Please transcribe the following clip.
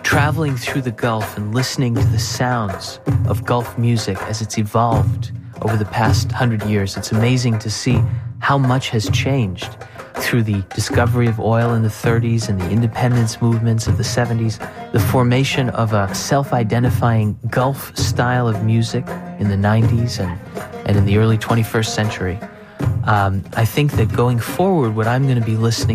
traveling through the Gulf and listening to the sounds of Gulf music as it's evolved over the past 100 years. It's amazing to see how much has changed through the discovery of oil in the 30s and the independence movements of the 70s, the formation of a self-identifying Gulf style of music in the 90s and in the early 21st century. I think that going forward, what I'm going to be listening